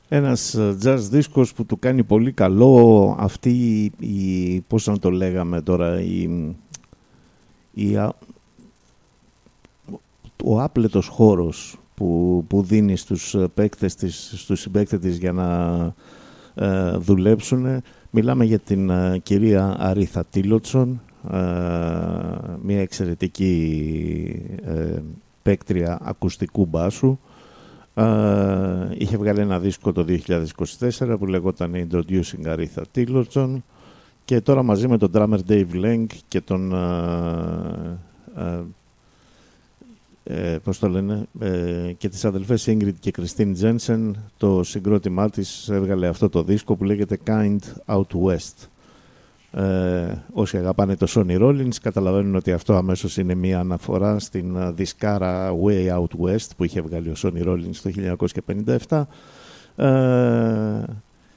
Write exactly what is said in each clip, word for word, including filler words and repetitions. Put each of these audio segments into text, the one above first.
Ένας jazz δίσκος που του κάνει πολύ καλό αυτή η, πώς να το λέγαμε τώρα, η, η, ο άπλετος χώρος που, που δίνει στους παίκτες της, στους συμπαίκτες της για να ε, δουλέψουν. Μιλάμε για την ε, κυρία Αρίθα Τίλοτσον, ε, μια εξαιρετική ε, παίκτρια ακουστικού μπάσου. Uh, είχε βγάλει ένα δίσκο το δύο χιλιάδες είκοσι τέσσερα που λεγόταν Introducing Aretha Tillotson και τώρα μαζί με τον drummer Dave Lang και τον uh, uh, uh, πώς το λένε uh, και τις αδελφές Ingrid και Christine Jensen, το συγκρότημά της έβγαλε αυτό το δίσκο που λέγεται Kind Out West. Uh, όσοι αγαπάνε το Sonny Rollins καταλαβαίνουν ότι αυτό αμέσως είναι μια αναφορά στην uh, δισκάρα Way Out West που είχε βγάλει ο Sonny Rollins το χίλια εννιακόσια πενήντα επτά uh,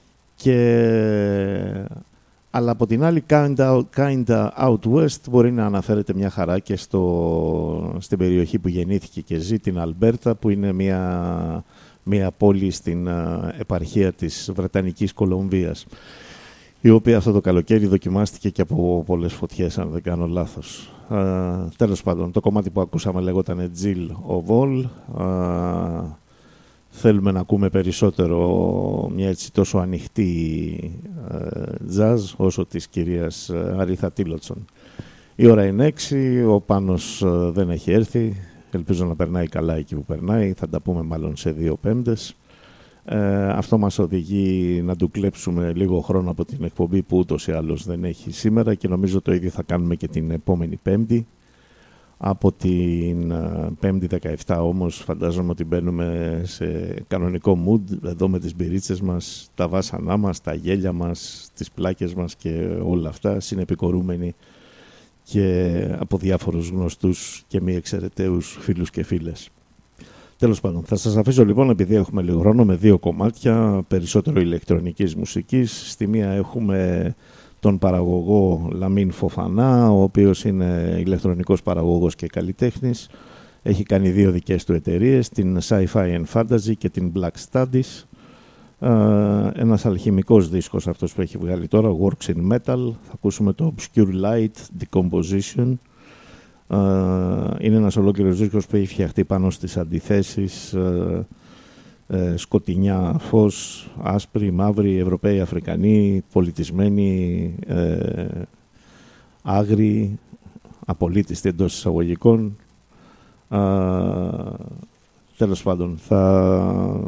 και αλλά από την άλλη Kind Out, kind out West μπορεί να αναφέρεται μια χαρά και στο, στην περιοχή που γεννήθηκε και ζει, την Αλμπέρτα, που είναι μια, μια πόλη στην uh, επαρχία της Βρετανικής Κολομβίας, η οποία αυτό το καλοκαίρι δοκιμάστηκε και από πολλές φωτιές, αν δεν κάνω λάθος. Uh, τέλος πάντων, το κομμάτι που ακούσαμε λέγονταν Jill of All. Uh, θέλουμε να ακούμε περισσότερο μια έτσι τόσο ανοιχτή uh, jazz όσο της κυρίας Αρίθα Τίλοτσον. Η ώρα είναι έξι, ο Πάνος uh, δεν έχει έρθει. Ελπίζω να περνάει καλά εκεί που περνάει. Θα τα πούμε μάλλον σε δύο πέμπτες. Ε, αυτό μας οδηγεί να του κλέψουμε λίγο χρόνο από την εκπομπή που ούτως ή άλλως δεν έχει σήμερα και νομίζω το ίδιο θα κάνουμε και την επόμενη Πέμπτη. Από την uh, Πέμπτη δεκαεπτά όμως φαντάζομαι ότι μπαίνουμε σε κανονικό mood εδώ με τις μπυρίτσες μας, τα βάσανά μας, τα γέλια μας, τις πλάκες μας και όλα αυτά, συνεπικορούμενοι και από διάφορους γνωστούς και μη εξαιρεταίους φίλους και φίλες. Τέλος πάντων, θα σας αφήσω λοιπόν, επειδή έχουμε λίγο χρόνο, με δύο κομμάτια περισσότερο ηλεκτρονικής μουσικής. Στη μία έχουμε τον παραγωγό Λαμίν Φοφανά, ο οποίος είναι ηλεκτρονικός παραγωγός και καλλιτέχνης. Έχει κάνει δύο δικές του εταιρείες, την Sci-Fi and Fantasy και την Black Studies. Uh, ένας αλχημικός δίσκος αυτός που έχει βγάλει τώρα, Works in Metal. Θα ακούσουμε το Obscure Light Decomposition. Uh, είναι ένας ολόκληρος δίσκος που έχει φτιαχτεί πάνω στις αντιθέσεις uh, uh, σκοτεινιά, φως, άσπρη, μαύρη, Ευρωπαίοι, Αφρικανοί, πολιτισμένοι, uh, άγριοι, απολύτιστοι εντός εισαγωγικών. Uh, τέλος πάντων, θα,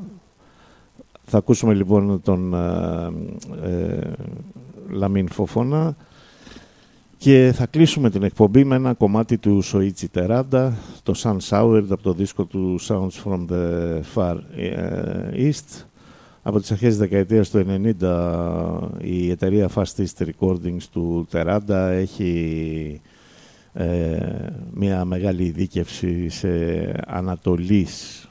θα ακούσουμε λοιπόν τον uh, uh, Λαμίν Φοφόνα. Και θα κλείσουμε την εκπομπή με ένα κομμάτι του Σοίτσι Τεράντα, το Sun Soured, από το δίσκο του Sounds from the Far East. Από τις αρχές της δεκαετίας του ενενήντα η εταιρεία Fast East Recordings του Τεράντα έχει ε, μια μεγάλη ειδίκευση σε Ανατολής,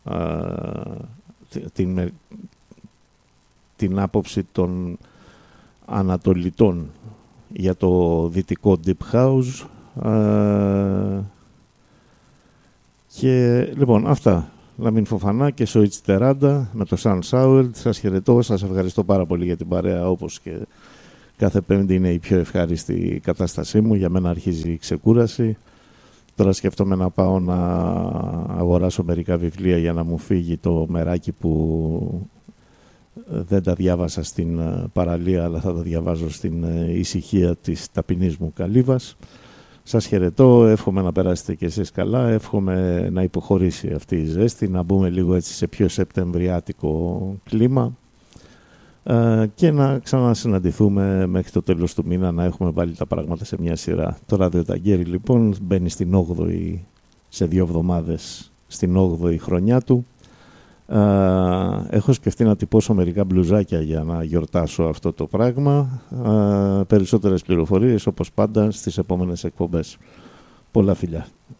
ε, την, την άποψη των Ανατολιτών για το δυτικό Deep House. Ε, και λοιπόν αυτά, Λαμίν Φοφανά και Σοίτσι Τεράντα με το Sun Soured. Σας χαιρετώ, σας ευχαριστώ πάρα πολύ για την παρέα, όπως και κάθε Πέμπτη είναι η πιο ευχάριστη κατάστασή μου. Για μένα αρχίζει η ξεκούραση. Τώρα σκέφτομαι να πάω να αγοράσω μερικά βιβλία για να μου φύγει το μεράκι που δεν τα διάβασα στην παραλία, αλλά θα τα διαβάζω στην ησυχία της ταπεινής μου καλύβας. Σας χαιρετώ, εύχομαι να περάσετε και εσείς καλά, εύχομαι να υποχωρήσει αυτή η ζέστη, να μπούμε λίγο έτσι σε πιο σεπτεμβριάτικο κλίμα ε, και να ξανασυναντηθούμε μέχρι το τέλος του μήνα, να έχουμε βάλει τα πράγματα σε μια σειρά. Το Ράδιο Ταγκέρι λοιπόν μπαίνει στην όγδοη, σε δύο εβδομάδες, στην όγδοη χρονιά του. Uh, έχω σκεφτεί να τυπώσω μερικά μπλουζάκια για να γιορτάσω αυτό το πράγμα. Uh, περισσότερες πληροφορίες όπως πάντα στις επόμενες εκπομπές. Πολλά φιλιά.